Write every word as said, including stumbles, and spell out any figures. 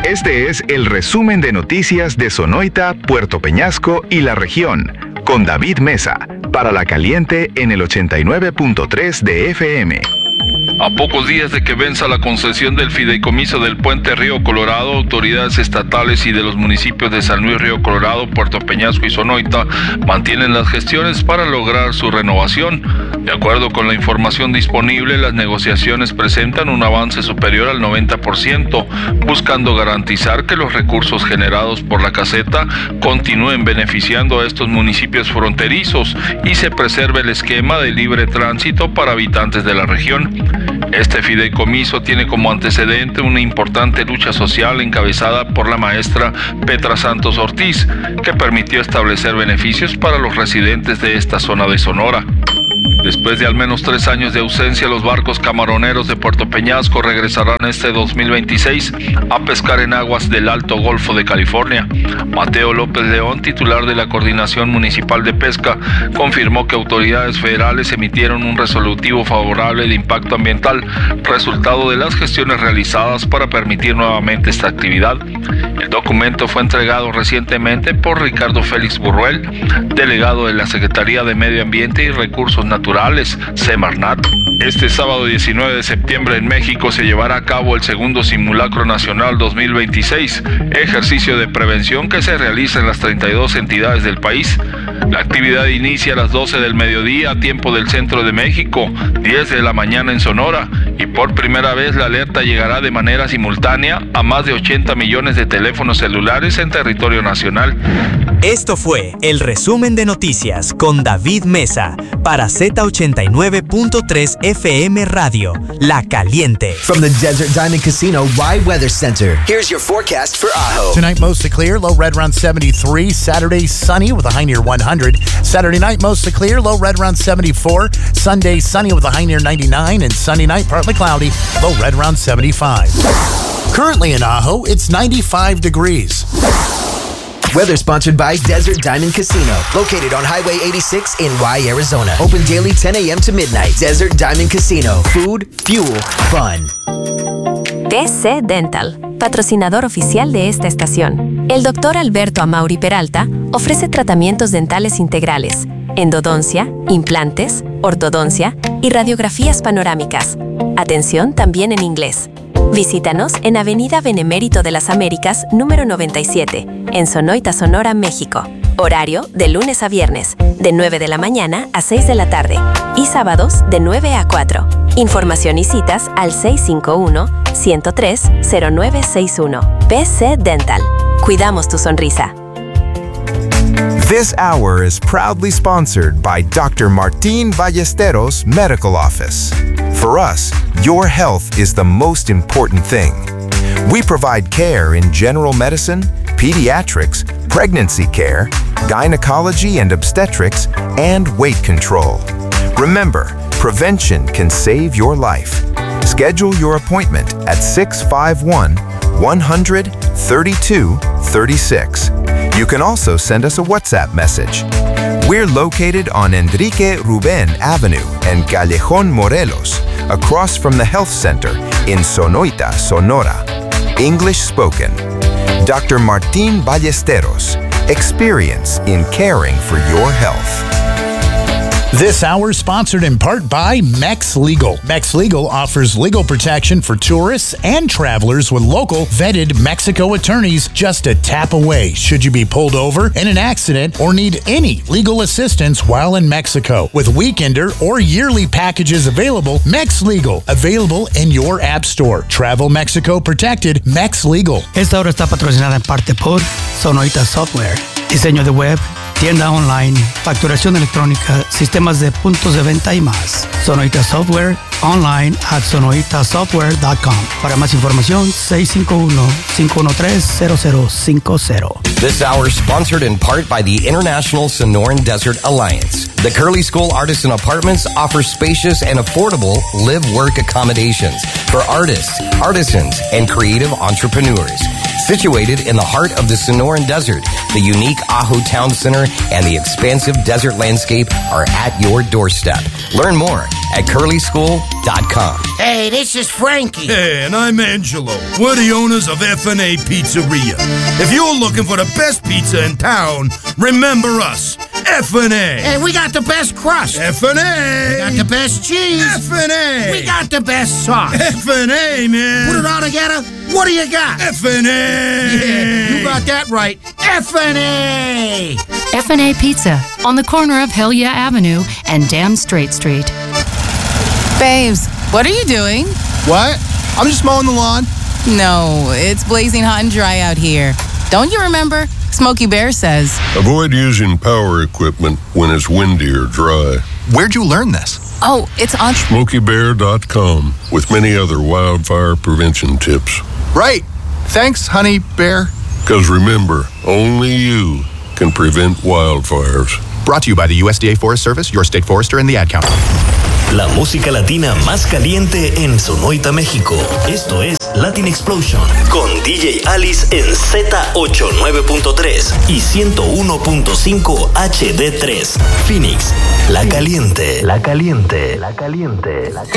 Este es el resumen de noticias de Sonoita, Puerto Peñasco y la región, con David Mesa, para La Caliente en el ochenta y nueve punto tres de F M. A pocos días de que venza la concesión del fideicomiso del puente Río Colorado, autoridades estatales y de los municipios de San Luis Río Colorado, Puerto Peñasco y Sonoita mantienen las gestiones para lograr su renovación. De acuerdo con la información disponible, las negociaciones presentan un avance superior al noventa por ciento, buscando garantizar que los recursos generados por la caseta continúen beneficiando a estos municipios fronterizos y se preserve el esquema de libre tránsito para habitantes de la región. Este fideicomiso tiene como antecedente una importante lucha social encabezada por la maestra Petra Santos Ortiz, que permitió establecer beneficios para los residentes de esta zona de Sonora. Después de al menos tres años de ausencia, los barcos camaroneros de Puerto Peñasco regresarán este dos mil veintiséis a pescar en aguas del Alto Golfo de California. Mateo López León, titular de la Coordinación Municipal de Pesca, confirmó que autoridades federales emitieron un resolutivo favorable de impacto ambiental, resultado de las gestiones realizadas para permitir nuevamente esta actividad. El documento fue entregado recientemente por Ricardo Félix Burruel, delegado de la Secretaría de Medio Ambiente y Recursos Naturales, Semarnat. Este sábado diecinueve de septiembre en México se llevará a cabo el segundo Simulacro Nacional dos mil veintiséis, ejercicio de prevención que se realiza en las treinta y dos entidades del país. La actividad inicia a las doce del mediodía, tiempo del centro de México, diez de la mañana en Sonora, y por primera vez la alerta llegará de manera simultánea a más de ochenta millones de teléfonos celulares en territorio nacional. Esto fue el resumen de noticias con David Mesa para Z ochenta y nueve punto tres F M Radio, La Caliente. From the Desert Diamond Casino Y Weather Center, here's your forecast for Ajo. Tonight mostly clear, low red around seventy-three. Saturday sunny with a high near one hundred. Saturday night mostly clear, low red around seventy-four. Sunday sunny with a high near ninety-nine, and Sunday night partly cloudy, low red around seventy-five. Currently in Ajo, it's ninety-five degrees. Weather sponsored by Desert Diamond Casino, located on Highway eighty-six in Y, Arizona. Open daily ten a.m. to midnight. Desert Diamond Casino. Food, fuel, fun. T C Dental, patrocinador oficial de esta estación. El doctor Alberto Amauri Peralta ofrece tratamientos dentales integrales, endodoncia, implantes, ortodoncia y radiografías panorámicas. Atención también en inglés. Visítanos en Avenida Benemérito de las Américas, número noventa y siete, en Sonoita, Sonora, México. Horario de lunes a viernes, de nueve de la mañana a seis de la tarde y sábados de nueve a cuatro. Información y citas al seis cinco uno, uno cero tres, cero nueve seis uno. P C Dental. Cuidamos tu sonrisa. This hour is proudly sponsored by Doctor Martín Ballesteros Medical Office. For us, your health is the most important thing. We provide care in general medicine, pediatrics, pregnancy care, gynecology and obstetrics, and weight control. Remember, prevention can save your life. Schedule your appointment at six five one, one hundred, thirty-two thirty-six. You can also send us a WhatsApp message. We're located on Enrique Rubén Avenue and Callejón Morelos, across from the Health Center in Sonoita, Sonora. English spoken. Doctor Martín Ballesteros, experience in caring for your health. This hour is sponsored in part by Mex Legal. Mex Legal offers legal protection for tourists and travelers with local vetted Mexico attorneys just a tap away should you be pulled over in an accident or need any legal assistance while in Mexico. With weekender or yearly packages available, Mex Legal, available in your app store. Travel Mexico protected, Mex Legal. Esta hora está patrocinada en parte por Sonoita Software. Diseño de web, tienda online, facturación electrónica, sistemas de puntos de venta y más. Sonoita Software, online at sonoita software dot com. Para más información, seis cinco uno, cinco uno tres, cero cero cinco cero. This hour is sponsored in part by the International Sonoran Desert Alliance. The Curly School Artisan Apartments offers spacious and affordable live-work accommodations for artists, artisans, and creative entrepreneurs. Situated in the heart of the Sonoran Desert, the unique Ajo Town Center and the expansive desert landscape are at your doorstep. Learn more at curly school dot com. Hey, this is Frankie. Hey, and I'm Angelo. We're the owners of F and A Pizzeria. If you're looking for the best pizza in town, remember us, F and A. Hey, we got the best crust. F and A. We got the best cheese. F and A. We got the best sauce. F and A, man. Put it all together, what do you got? F and A. Yeah, you got that right. F and A. F and A Pizza on the corner of Hill Yeah Avenue and Dam Straight Street. Babes, what are you doing? What? I'm just mowing the lawn. No, it's blazing hot and dry out here. Don't you remember? Smokey Bear says. Avoid using power equipment when it's windy or dry. Where'd you learn this? Oh, it's on smokey bear dot com with many other wildfire prevention tips. Right. Thanks, honey bear. Because remember, only you can prevent wildfires. Brought to you by the U S D A Forest Service, your state forester, and the Ad Council. La música latina más caliente en Sonoita, México. Esto es Latin Explosion con D J Alice en Z ochenta y nueve punto tres y ciento uno punto cinco H D tres. Phoenix, La Caliente. La Caliente. La Caliente. La Caliente.